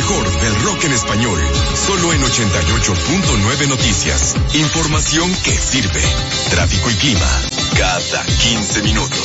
mejor del rock en español, solo en 88.9 Noticias. Información que sirve. Tráfico y clima cada 15 minutos.